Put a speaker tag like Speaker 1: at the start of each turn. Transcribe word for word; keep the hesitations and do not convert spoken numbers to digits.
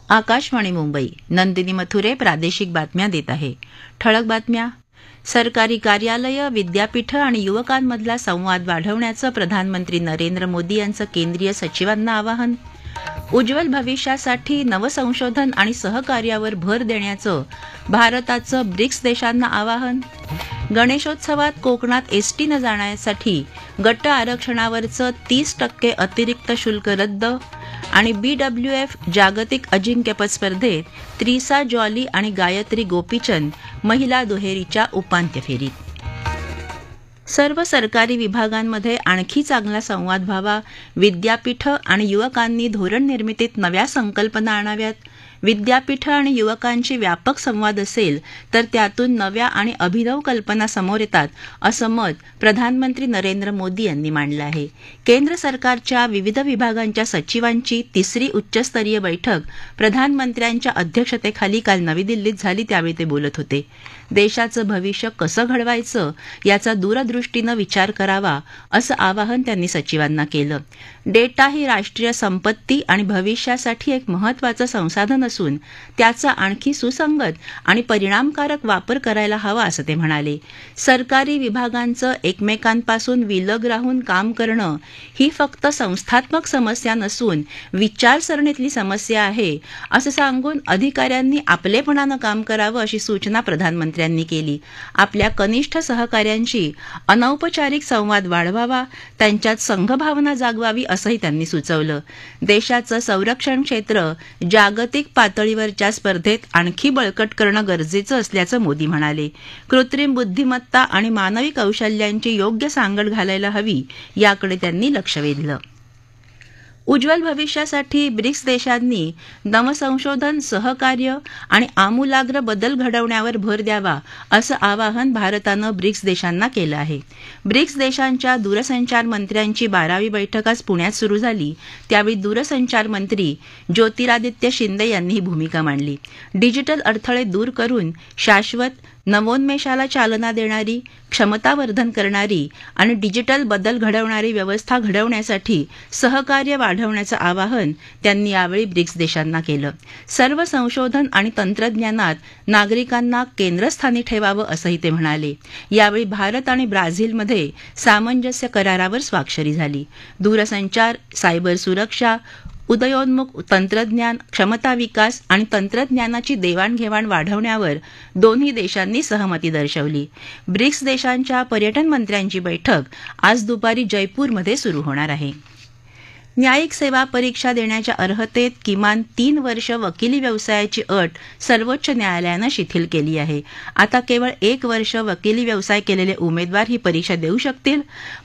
Speaker 1: आकाशवाणी मुंबई. नंदिनी मथुरे प्रादेशिक बातम्या देत आहे. ठळक बातम्या. सरकारी कार्यालय, विद्यापीठं आणि युवकांमधला संवाद वाढवण्याचं प्रधानमंत्री नरेंद्र मोदी यांचं केंद्रीय सचिवांना आवाहन. उज्ज्वल भविष्यासाठी नवसंशोधन आणि सहकार्यावर भर देण्याचं भारताचं ब्रिक्स देशांना आवाहन. गणेशोत्सवात कोकणात एसटीनं जाण्यासाठी गट आरक्षणावरचं तीस टक्के अतिरिक्त शुल्क रद्द. आणि बीडब्ल्यूएफ जागतिक अजिंक्यपद स्पर्धेत त्रिसा जॉली आणि गायत्री गोपीचंद महिला दुहेरीच्या उपांत्य फेरीत. सर्व सरकारी विभागांमध्ये आणखी चांगला संवाद व्हावा. विद्यापीठं आणि युवकांनी धोरण निर्मितीत नव्या संकल्पना आणाव्यात. विद्यापीठं आणि युवकांची व्यापक संवाद असेल तर त्यातून नव्या आणि अभिनव कल्पना समोर येतात, असं मत प्रधानमंत्री नरेंद्र मोदी यांनी मांडलं आहे. केंद्र सरकारच्या विविध विभागांच्या सचिवांची तिसरी उच्चस्तरीय बैठक प्रधानमंत्र्यांच्या अध्यक्षतेखाली काल नवी दिल्लीत झाली, त्यावेळी ते बोलत होते. देशाचं भविष्य कसं घडवायचं याचा दूरदृष्टीनं विचार करावा, असं आवाहन त्यांनी सचिवांना केलं. डेटा ही राष्ट्रीय संपत्ती आणि भविष्यासाठी एक महत्त्वाचं संसाधन असून त्याचा आणखी सुसंगत आणि परिणामकारक वापर करायला हवा, असं ते म्हणाले. सरकारी विभागांचं एकमेकांपासून विलग राहून काम करणं ही फक्त संस्थात्मक समस्या नसून विचारसरणीतली समस्या आहे, असं सांगून अधिकाऱ्यांनी आपलेपणानं काम करावं, अशी सूचना प्रधानमंत्र्यांनी केली. आपल्या कनिष्ठ सहकाऱ्यांशी अनौपचारिक संवाद वाढवावा, त्यांच्यात संघभावना जागवावी, असंही त्यांनी सुचवलं. देशाचं संरक्षण क्षेत्र जागतिक पातळीवरच्या स्पर्धेत आणखी बळकट करणं गरजेचं असल्याचं मोदी म्हणाले. कृत्रिम बुद्धिमत्ता आणि मानवी कौशल्यांची योग्य सांगड घालायला हवी, याकडे त्यांनी लक्ष वेधलं. उज्ज्वल भविष्यासाठी ब्रिक्स देशांनी नवसंशोधन, सहकार्य आणि आमूलाग्र बदल घडवण्यावर भर द्यावा, असं आवाहन भारतानं ब्रिक्स देशांना केलं आहे. ब्रिक्स देशांच्या दूरसंचार मंत्र्यांची बारावी बैठक आज पुण्यात सुरू झाली, त्यावेळी दूरसंचार मंत्री ज्योतिरादित्य शिंदे यांनी ही भूमिका मांडली. डिजिटल अडथळे दूर करून शाश्वत नवोन्मेषाला चालना देणारी, क्षमतावर्धन करणारी आणि डिजिटल बदल घडवणारी व्यवस्था घडवण्यासाठी सहकार्य वाढवण्याचं आवाहन त्यांनी यावेळी ब्रिक्स देशांना केलं. सर्व संशोधन आणि तंत्रज्ञानात नागरिकांना केंद्रस्थानी ठेवावं, असंही ते म्हणाले. यावेळी भारत आणि ब्राझीलमध्ये सामंजस्य करारावर स्वाक्षरी झाली. दूरसंचार, सायबर सुरक्षा, उदयोन्मुख तंत्रज्ञान, क्षमता विकास आणि तंत्रज्ञानाची देवाणघेवाण वाढवण्यावर दोन्ही देशांनी सहमती दर्शवली. ब्रिक्स देशांच्या पर्यटन मंत्र्यांची बैठक आज दुपारी जयपूरमध्ये सुरू होणार आहे. न्यायिक सेवा परीक्षा देण्याच्या अर्हतेत किमान तीन वर्ष वकिली व्यवसायाची अट सर्वोच्च न्यायालयानं शिथिल केली आहे. आता केवळ एक वर्ष वकिली व्यवसाय केलेले उमेदवार ही परीक्षा देऊ शकतील.